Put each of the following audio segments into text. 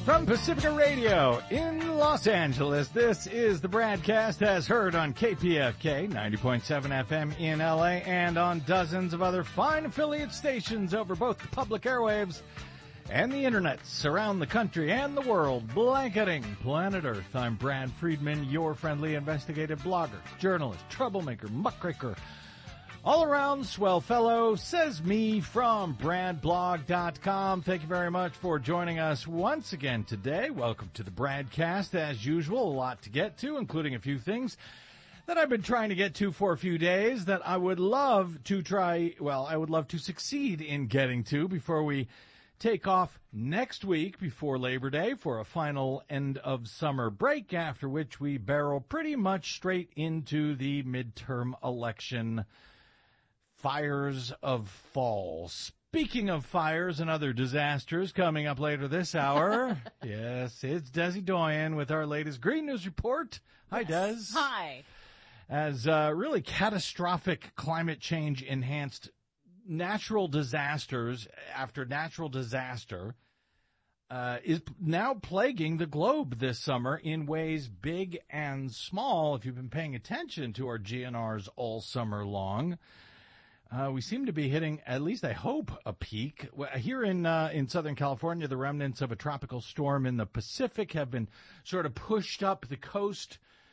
From Pacifica Radio in Los Angeles, this is the BradCast as heard on KPFK 90.7 FM in LA and on dozens of other fine affiliate stations over both the public airwaves and the internets around the country and the world, blanketing planet Earth. I'm Brad Friedman, your friendly investigative blogger, journalist, troublemaker, muckraker, all-around swell fellow, says me from BradBlog.com. Thank you very much for joining us once again today. Welcome to the BradCast. As usual, a lot to get to, including a few things that I've been trying to get to for a few days that I would love to succeed in getting to before we take off next week before Labor Day for a final end-of-summer break, after which we barrel pretty much straight into the midterm election fires of fall. Speaking of fires and other disasters, coming up later this hour, yes, it's Desi Doyen with our latest Green News Report. Hi, Des. Hi. As really catastrophic climate change enhanced natural disasters after natural disaster is now plaguing the globe this summer in ways big and small. If you've been paying attention to our GNRs all summer long, we seem to be hitting, at least I hope, a peak. Here in Southern California, the remnants of a tropical storm in the Pacific have been sort of pushed up the coast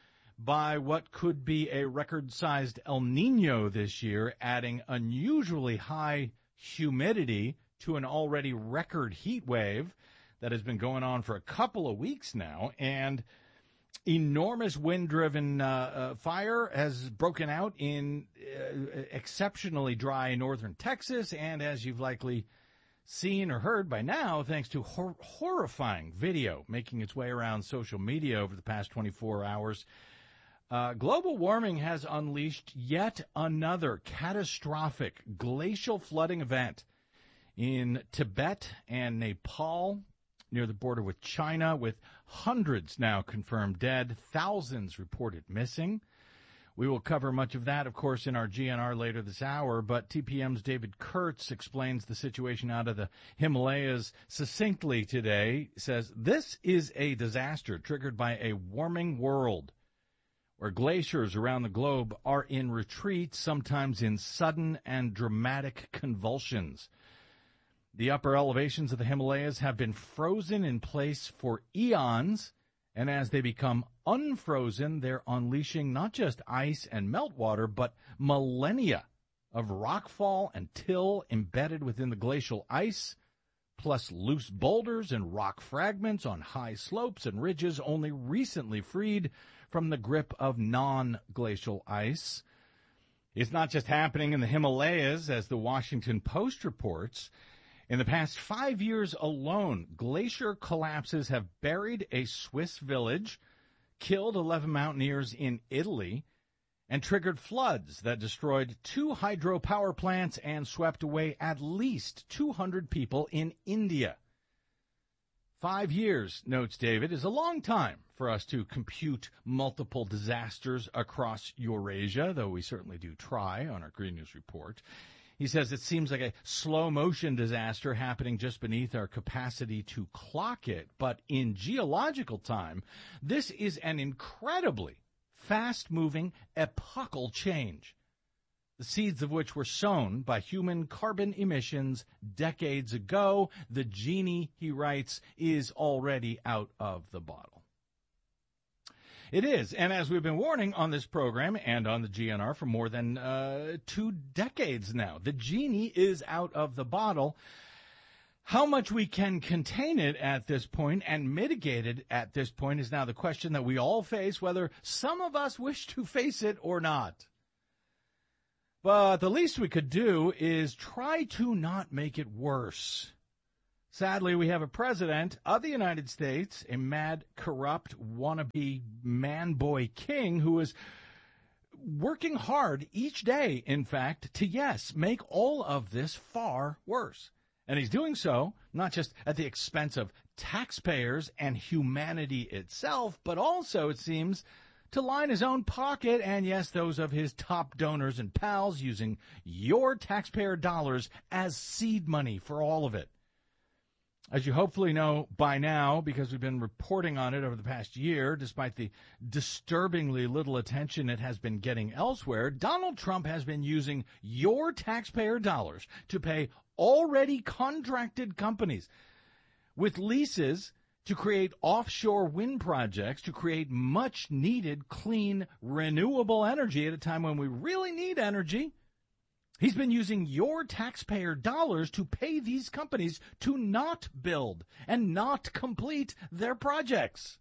by what could be a record-sized El Nino this year, adding unusually high humidity to an already record heat wave that has been going on for a couple of weeks now, and enormous wind-driven fire has broken out in exceptionally dry northern Texas, and as you've likely seen or heard by now, thanks to horrifying video making its way around social media over the past 24 hours, global warming has unleashed yet another catastrophic glacial flooding event in Tibet and Nepal, near the border with China, with hundreds now confirmed dead, thousands reported missing. We will cover much of that, of course, in our GNR later this hour, but TPM's David Kurtz explains the situation out of the Himalayas succinctly today, says this is a disaster triggered by a warming world where glaciers around the globe are in retreat, sometimes in sudden and dramatic convulsions. The upper elevations of the Himalayas have been frozen in place for eons, and as they become unfrozen, they're unleashing not just ice and meltwater, but millennia of rockfall and till embedded within the glacial ice, plus loose boulders and rock fragments on high slopes and ridges only recently freed from the grip of non-glacial ice. It's not just happening in the Himalayas, as the Washington Post reports. In the past 5 years alone, glacier collapses have buried a Swiss village, killed 11 mountaineers in Italy, and triggered floods that destroyed 2 hydropower plants and swept away at least 200 people in India. 5 years, notes David, is a long time for us to compute multiple disasters across Eurasia, though we certainly do try on our Green News Report. He says it seems like a slow-motion disaster happening just beneath our capacity to clock it. But in geological time, this is an incredibly fast-moving, epochal change, the seeds of which were sown by human carbon emissions decades ago. The genie, he writes, is already out of the bottle. It is, and as we've been warning on this program and on the GNR for more than 2 decades now, the genie is out of the bottle. How much we can contain it at this point and mitigate it at this point is now the question that we all face, whether some of us wish to face it or not. But the least we could do is try to not make it worse. Sadly, we have a president of the United States, a mad, corrupt, wannabe man-boy king who is working hard each day, in fact, to, yes, make all of this far worse. And he's doing so not just at the expense of taxpayers and humanity itself, but also, it seems, to line his own pocket and, yes, those of his top donors and pals, using your taxpayer dollars as seed money for all of it. As you hopefully know by now, because we've been reporting on it over the past year, despite the disturbingly little attention it has been getting elsewhere, Donald Trump has been using your taxpayer dollars to pay already contracted companies with leases to create offshore wind projects, to create much-needed, clean, renewable energy at a time when we really need energy. He's been using your taxpayer dollars to pay these companies to not build and not complete their projects.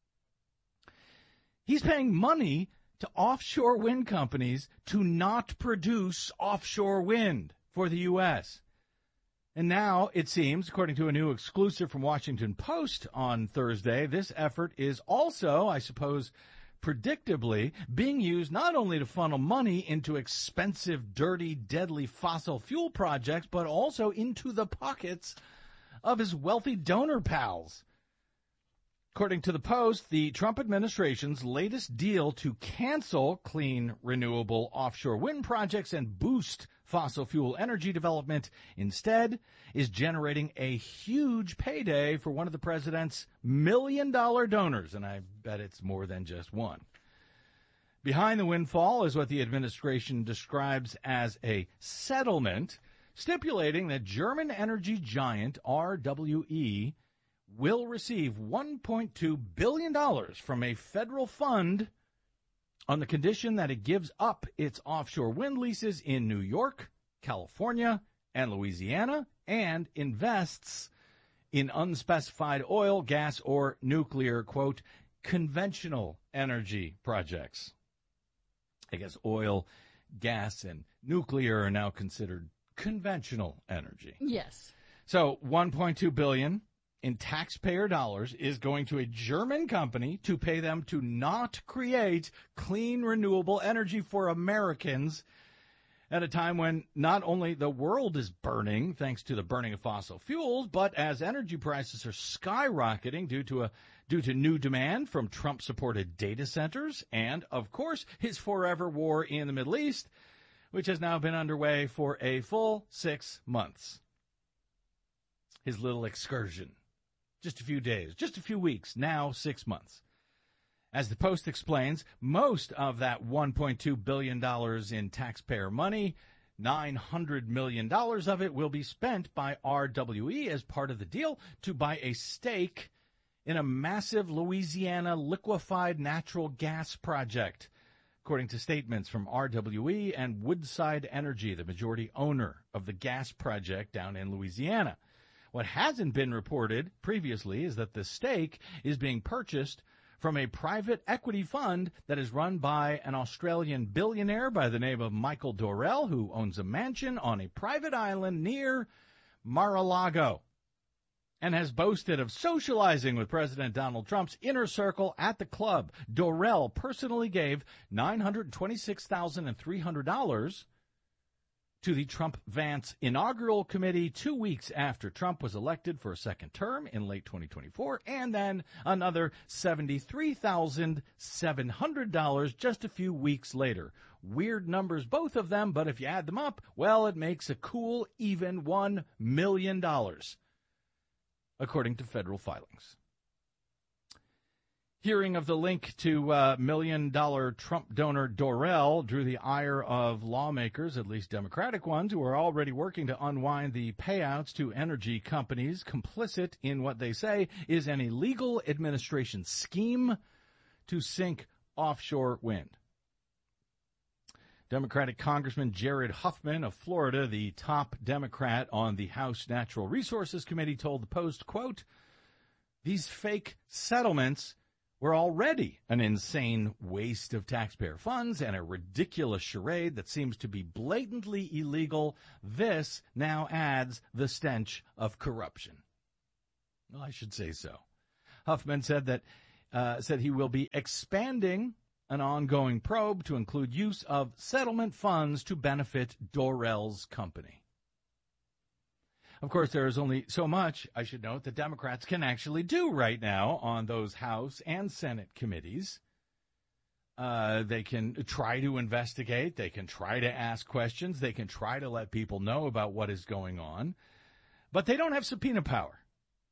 He's paying money to offshore wind companies to not produce offshore wind for the U.S. And now, it seems, according to a new exclusive from Washington Post on Thursday, this effort is also, I suppose, predictably, being used not only to funnel money into expensive, dirty, deadly fossil fuel projects, but also into the pockets of his wealthy donor pals. According to the Post, the Trump administration's latest deal to cancel clean, renewable offshore wind projects and boost fossil fuel energy development instead is generating a huge payday for one of the president's million-dollar donors, and I bet it's more than just one. Behind the windfall is what the administration describes as a settlement, stipulating that German energy giant RWE will receive $1.2 billion from a federal fund on the condition that it gives up its offshore wind leases in New York, California, and Louisiana, and invests in unspecified oil, gas, or nuclear, quote, conventional energy projects. I guess oil, gas, and nuclear are now considered conventional energy. Yes. So $1.2 billion in taxpayer dollars is going to a German company to pay them to not create clean, renewable energy for Americans at a time when not only the world is burning thanks to the burning of fossil fuels, but as energy prices are skyrocketing due to new demand from Trump-supported data centers and, of course, his forever war in the Middle East, which has now been underway for a full 6 months. His little excursion. Just a few days, just a few weeks, now 6 months. As the Post explains, most of that $1.2 billion in taxpayer money, $900 million of it will be spent by RWE as part of the deal to buy a stake in a massive Louisiana liquefied natural gas project, according to statements from RWE and Woodside Energy, the majority owner of the gas project down in Louisiana. What hasn't been reported previously is that the stake is being purchased from a private equity fund that is run by an Australian billionaire by the name of Michael Dorrell, who owns a mansion on a private island near Mar-a-Lago and has boasted of socializing with President Donald Trump's inner circle at the club. Dorrell personally gave $926,300 to the Trump-Vance inaugural committee 2 weeks after Trump was elected for a second term in late 2024, and then another $73,700 just a few weeks later. Weird numbers, both of them, but if you add them up, well, it makes a cool, even $1 million, according to federal filings. Hearing of the link to million-dollar Trump donor Dorrell drew the ire of lawmakers, at least Democratic ones, who are already working to unwind the payouts to energy companies complicit in what they say is an illegal administration scheme to sink offshore wind. Democratic Congressman Jared Huffman of Florida, the top Democrat on the House Natural Resources Committee, told the Post, quote, "These fake settlements were already an insane waste of taxpayer funds and a ridiculous charade that seems to be blatantly illegal. This now adds the stench of corruption." Well, I should say so. Huffman said that he will be expanding an ongoing probe to include use of settlement funds to benefit Dorrell's company. Of course, there is only so much, I should note, that Democrats can actually do right now on those House and Senate committees. They can try to investigate. They can try to ask questions. They can try to let people know about what is going on. But they don't have subpoena power.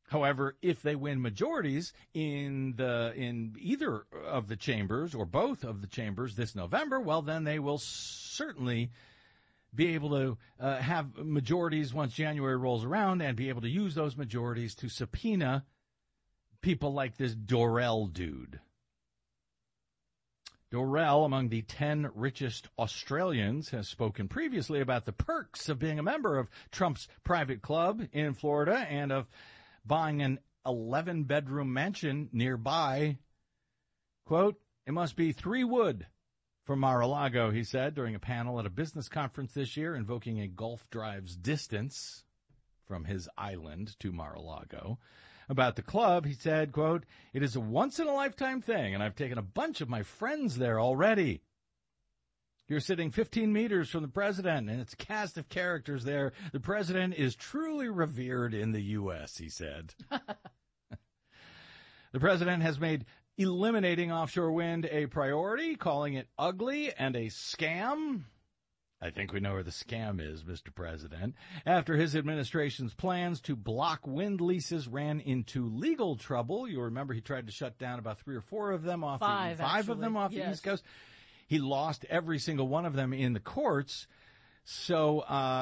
However, if they win majorities in either of the chambers or both of the chambers this November, well, then they will certainly be able to have majorities once January rolls around and be able to use those majorities to subpoena people like this Dorrell dude. Dorrell, among the 10 richest Australians, has spoken previously about the perks of being a member of Trump's private club in Florida and of buying an 11-bedroom mansion nearby. Quote, "It must be 3 wood for Mar-a-Lago," he said during a panel at a business conference this year, invoking a golf drive's distance from his island to Mar-a-Lago. About the club, he said, quote, "It is a once-in-a-lifetime thing, and I've taken a bunch of my friends there already. You're sitting 15 meters from the president, and it's a cast of characters there. The president is truly revered in the U.S., he said." The president has made eliminating offshore wind a priority, calling it ugly and a scam. I think we know where the scam is, Mr. President. After his administration's plans to block wind leases ran into legal trouble. You'll remember he tried to shut down about 3 or 4 of them off five of them off the East Coast. He lost every single one of them in the courts. So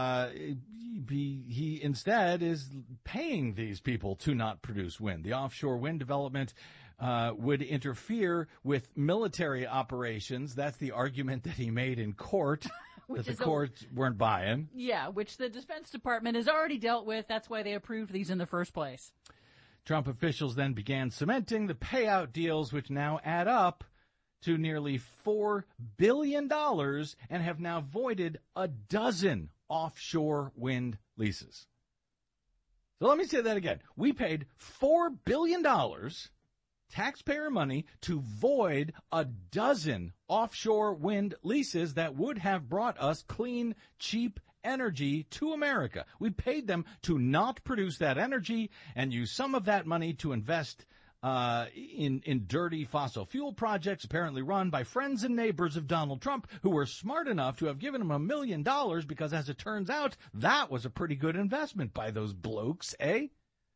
he instead is paying these people to not produce wind. The offshore wind development would interfere with military operations. That's the argument that he made in court, that the courts weren't buying. Yeah, which the Defense Department has already dealt with. That's why they approved these in the first place. Trump officials then began cementing the payout deals, which now add up to nearly $4 billion and have now voided a dozen offshore wind leases. So let me say that again. We paid $4 billion taxpayer money to void a dozen offshore wind leases that would have brought us clean, cheap energy to America. We paid them to not produce that energy and use some of that money to invest in dirty fossil fuel projects apparently run by friends and neighbors of Donald Trump, who were smart enough to have given him $1 million because, as it turns out, that was a pretty good investment by those blokes, eh?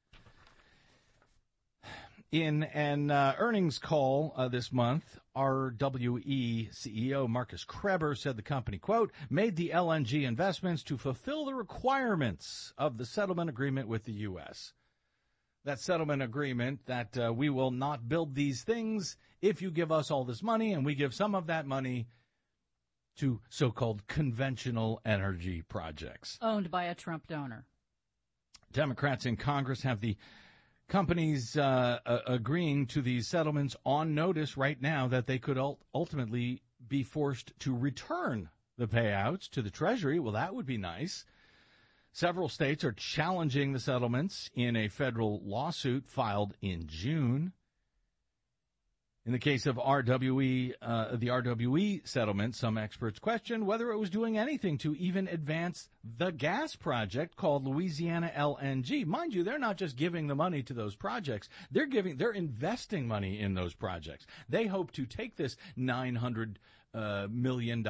In an earnings call this month, RWE CEO Marcus Kreber said the company, quote, "made the LNG investments to fulfill the requirements of the settlement agreement with the U.S." That settlement agreement that we will not build these things if you give us all this money, and we give some of that money to so-called conventional energy projects. Owned by a Trump donor. Democrats in Congress have the companies agreeing to these settlements on notice right now that they could ultimately be forced to return the payouts to the Treasury. Well, that would be nice. Several states are challenging the settlements in a federal lawsuit filed in June. In the case of the RWE settlement, some experts questioned whether it was doing anything to even advance the gas project called Louisiana LNG. Mind you, they're not just giving the money to those projects. They're investing money in those projects. They hope to take this $900 million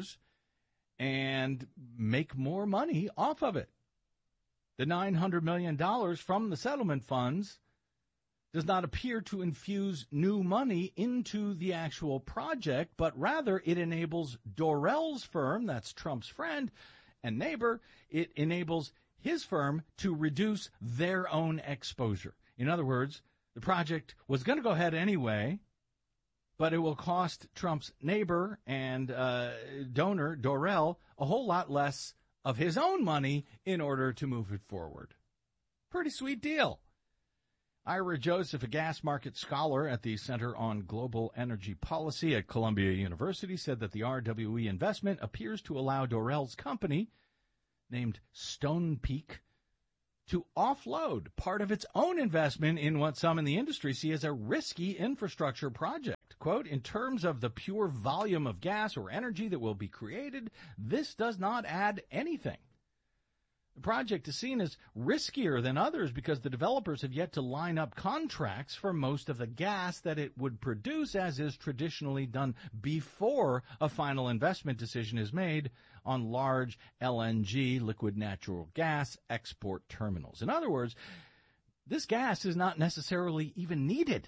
and make more money off of it. The $900 million from the settlement funds does not appear to infuse new money into the actual project, but rather it enables Dorrell's firm, that's Trump's friend and neighbor, it enables his firm to reduce their own exposure. In other words, the project was going to go ahead anyway, but it will cost Trump's neighbor and donor, Dorrell, a whole lot less of his own money in order to move it forward. Pretty sweet deal. Ira Joseph, a gas market scholar at the Center on Global Energy Policy at Columbia University, said that the RWE investment appears to allow Dorrell's company, named Stonepeak, to offload part of its own investment in what some in the industry see as a risky infrastructure project. Quote, "In terms of the pure volume of gas or energy that will be created, this does not add anything. The project is seen as riskier than others because the developers have yet to line up contracts for most of the gas that it would produce, as is traditionally done before a final investment decision is made on large LNG, liquid natural gas, export terminals." In other words, this gas is not necessarily even needed.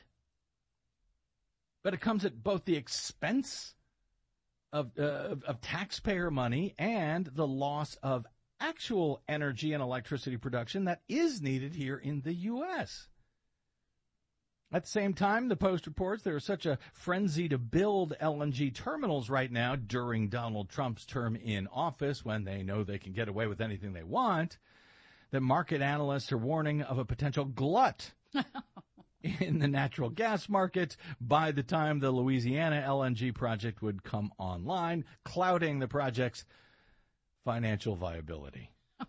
But it comes at both the expense of taxpayer money and the loss of actual energy and electricity production that is needed here in the U.S. At the same time, the Post reports there is such a frenzy to build LNG terminals right now during Donald Trump's term in office, when they know they can get away with anything they want, that market analysts are warning of a potential glut in the natural gas market by the time the Louisiana LNG project would come online, clouding the project's financial viability.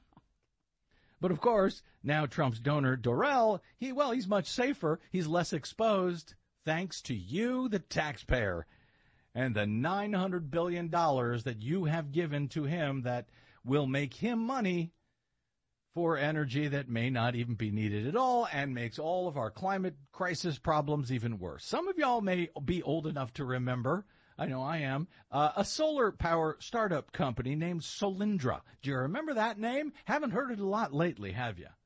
But of course, now Trump's donor, Dorrell, he's much safer. He's less exposed thanks to you, the taxpayer, and the $900 billion that you have given to him that will make him money for energy that may not even be needed at all and makes all of our climate crisis problems even worse. Some of y'all may be old enough to remember, I know I am, a solar power startup company named Solyndra. Do you remember that name? Haven't heard it a lot lately, have you?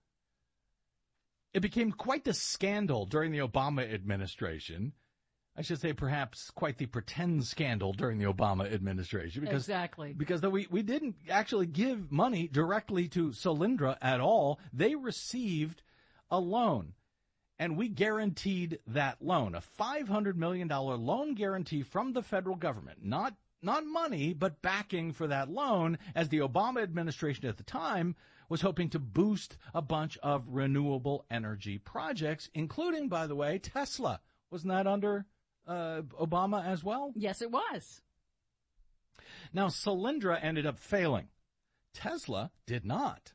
It became quite the scandal during the Obama administration. I should say perhaps quite the pretend scandal during the Obama administration. Because though we didn't actually give money directly to Solyndra at all, they received a loan. And we guaranteed that loan, a $500 million loan guarantee from the federal government. Not money, but backing for that loan, as the Obama administration at the time was hoping to boost a bunch of renewable energy projects, including, by the way, Tesla. Wasn't that under Obama as well? Yes, it was. Now, Solyndra ended up failing. Tesla did not.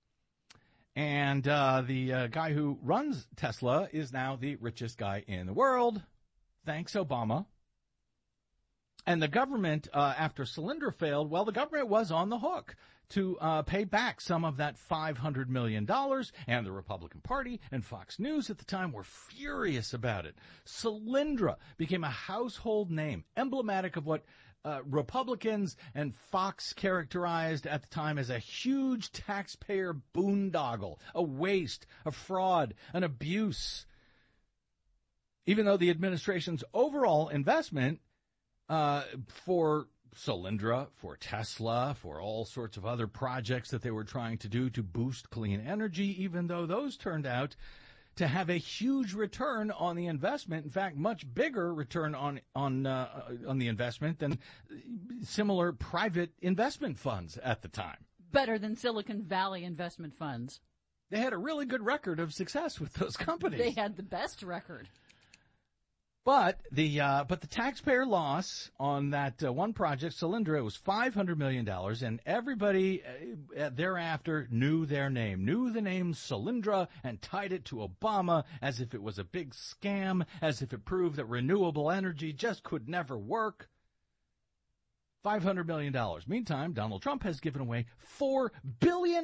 And the guy who runs Tesla is now the richest guy in the world. Thanks, Obama. And the government, after Solyndra failed, the government was on the hook to pay back some of that $500 million. And the Republican Party and Fox News at the time were furious about it. Solyndra became a household name, emblematic of what Republicans and Fox characterized at the time as a huge taxpayer boondoggle, a waste, a fraud, an abuse. Even though the administration's overall investment for Solyndra, for Tesla, for all sorts of other projects that they were trying to do to boost clean energy, even though those turned out to have a huge return on the investment. In fact, much bigger return on the investment than similar private investment funds at the time. Better than Silicon Valley investment funds. They had a really good record of success with those companies. They had the best record. But the taxpayer loss on that one project, Solyndra, was $500 million, and everybody thereafter knew their name, knew the name Solyndra, and tied it to Obama as if it was a big scam, as if it proved that renewable energy just could never work. $500 million. Meantime, Donald Trump has given away $4 billion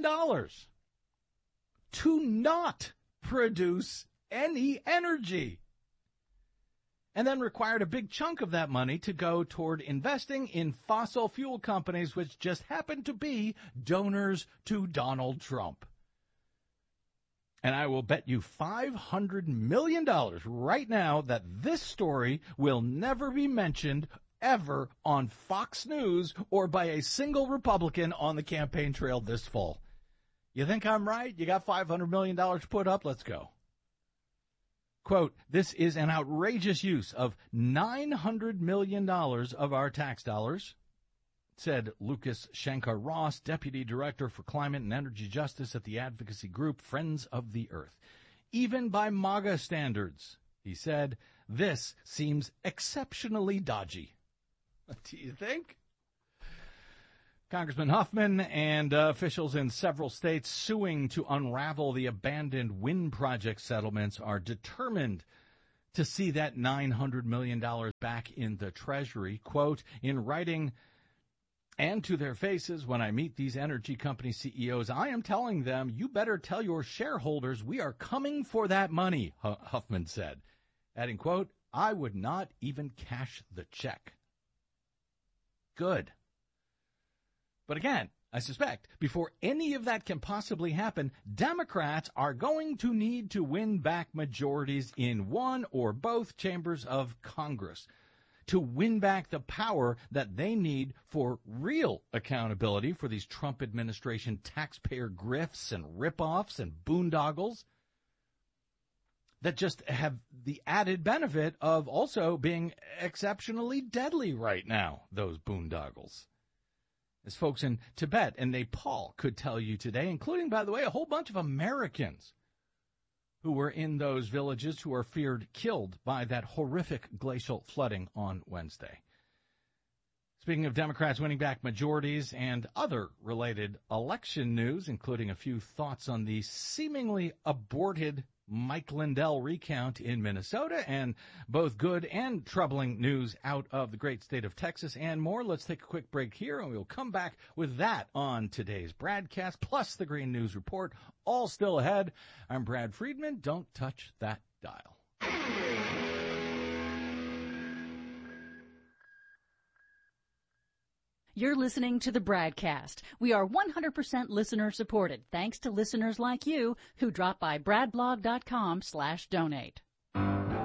to not produce any energy, and then required a big chunk of that money to go toward investing in fossil fuel companies, which just happen to be donors to Donald Trump. And I will bet you $500 million right now that this story will never be mentioned ever on Fox News or by a single Republican on the campaign trail this fall. You think I'm right? You got $500 million to put up? Let's go. Quote, this is an outrageous use of $900 million of our tax dollars, said Lucas Shankar Ross, Deputy Director for Climate and Energy Justice at the advocacy group Friends of the Earth. Even by MAGA standards, he said, this seems exceptionally dodgy. Do you think? Congressman Huffman and officials in several states suing to unravel the abandoned wind project settlements are determined to see that $900 million back in the Treasury. Quote, in writing and to their faces, when I meet these energy company CEOs, I am telling them, you better tell your shareholders we are coming for that money, Huffman said. Adding, quote, I would not even cash the check. Good. But again, I suspect before any of that can possibly happen, Democrats are going to need to win back majorities in one or both chambers of Congress to win back the power that they need for real accountability for these Trump administration taxpayer grifts and ripoffs and boondoggles that just have the added benefit of also being exceptionally deadly right now, those boondoggles. As folks in Tibet and Nepal could tell you today, including, by the way, a whole bunch of Americans who were in those villages who are feared killed by that horrific glacial flooding on Wednesday. Speaking of Democrats winning back majorities and other related election news, including a few thoughts on the seemingly aborted Mike Lindell recount in Minnesota, and both good and troubling news out of the great state of Texas and more. Let's take a quick break here, and we'll come back with that on today's broadcast, plus the Green News Report, all still ahead. I'm Brad Friedman. Don't touch that dial. You're listening to the Bradcast. We are 100% listener supported, thanks to listeners like you who drop by bradblog.com/donate.